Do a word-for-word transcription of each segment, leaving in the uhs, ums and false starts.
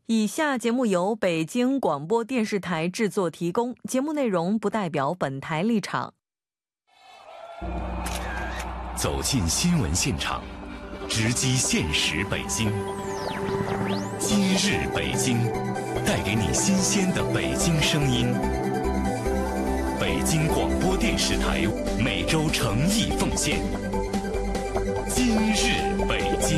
以下节目由北京广播电视台制作提供，节目内容不代表本台立场。 走进新闻现场，直击现实北京。今日北京，带给你新鲜的北京声音。北京广播电视台每周诚意奉献。今日北京。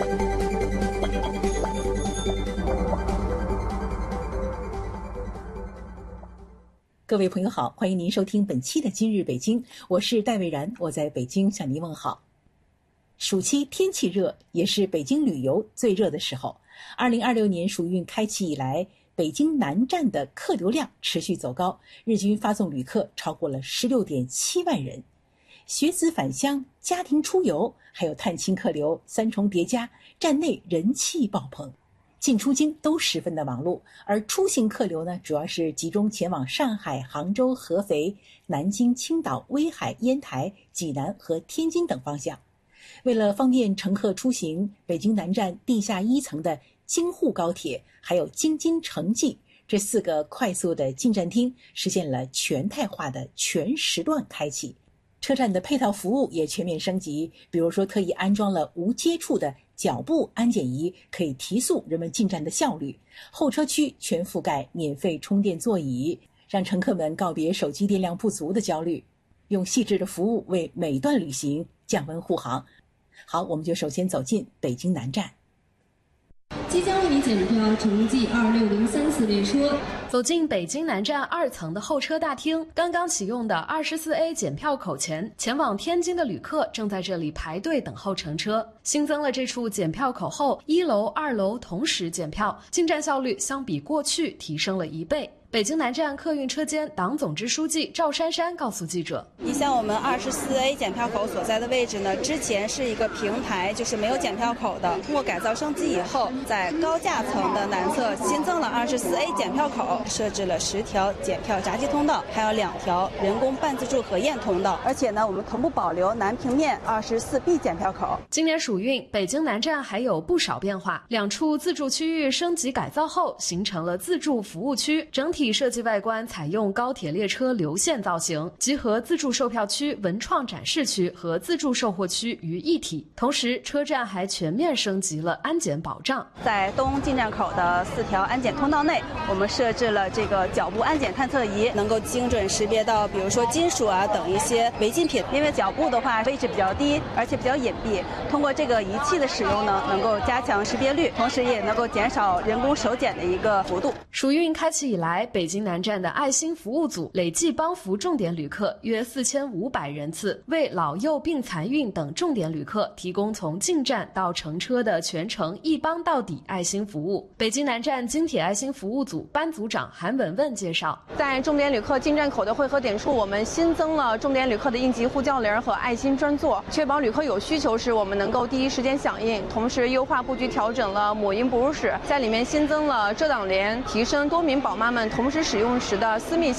各位朋友好，欢迎您收听本期的今日北京，我是戴蔚然，我在北京向您问好。暑期天气热，也是北京旅游最热的时候。二零二六年暑运开启以来，北京南站的客流量持续走高，日均发送旅客超过了 十六点七万人。学子返乡、家庭出游，还有探亲客流三重叠加，站内人气爆棚。进出京都十分的忙碌，而出行客流呢，主要是集中前往上海、杭州、合肥、南京、青岛、威海、烟台、济南和天津等方向。为了方便乘客出行，北京南站地下一层的京沪高铁还有京津城际这四个快速的进站厅实现了全态化的全时段开启。车站的配套服务也全面升级，比如说特意安装了无接触的脚部安检仪，可以提速人们进站的效率。候车区全覆盖免费充电座椅，让乘客们告别手机电量不足的焦虑，用细致的服务为每段旅行降温护航。好，我们就首先走进北京南站。 即将为你检票城际二六零三次列车。 走进北京南站二层的候车大厅，刚刚启用的 二十四 A 检票口前，前往天津的旅客正在这里排队等候乘车。新增了这处检票口后，一楼、二楼同时检票，进站效率相比过去提升了一倍。北京南站客运车间党总支书记赵珊珊告诉记者， 你像我们 二十四 A 检票口所在的位置呢，之前是一个平台，就是没有检票口的。通过改造升级以后，在高架层的南侧新增了 二十四 A 检票口，设置了十条检票闸机通道，还有两条人工半自助核验通道。而且呢，我们同步保留南平面 二十四 B 检票口。 今年暑运，北京南站还有不少变化，两处自助区域升级改造后，形成了自助服务区，整体设计外观采用高铁列车流线造型，集合自助售票区、文创展示区和自助售货区于一体。同时，车站还全面升级了安检保障。 在东进站口的四条安检通道内，我们设置了这个脚部安检探测仪，能够精准识别到，比如说金属啊等一些违禁品。因为脚部的话位置比较低，而且比较隐蔽，通过这个仪器的使用呢，能够加强识别率，同时也能够减少人工手检的一个幅度。 暑运开启以来，北京南站的爱心服务组累计帮扶重点旅客约四千五百人次，为老幼病残孕等重点旅客提供从进站到乘车的全程一帮到底爱心服务。北京南站京铁爱心服务组班组长韩文文介绍， 在重点旅客进站口的汇合点处，我们新增了重点旅客的应急呼叫铃和爱心专座，确保旅客有需求时我们能够第一时间响应。同时优化布局，调整了母婴哺乳室，在里面新增了遮挡帘，提升多名宝妈们同时使用时的私密